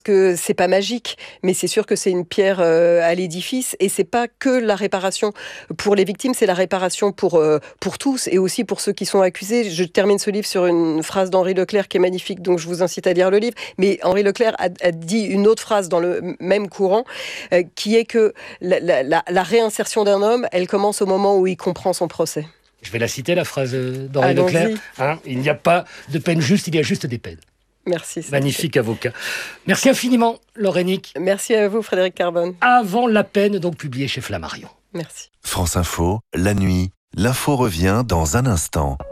Que c'est pas magique, mais c'est sûr que c'est une pierre à l'édifice, et c'est pas que la réparation pour les victimes, c'est la réparation pour tous, et aussi pour ceux qui sont accusés. Je termine ce livre sur une phrase d'Henri Leclerc qui est magnifique, donc je vous incite à lire le livre. Mais Henri Leclerc a dit une autre phrase dans le même courant, qui est que la réinsertion d'un homme, elle commence au moment où il comprend son procès. Je vais la citer, la phrase d'Henri Leclerc. Il n'y a pas de peine juste, il y a juste des peines. Merci. Magnifique avocat. Merci infiniment, Laure Hennick. Merci à vous, Frédéric Carbone. Avant la peine, donc publié chez Flammarion. Merci. France Info, la nuit, l'info revient dans un instant.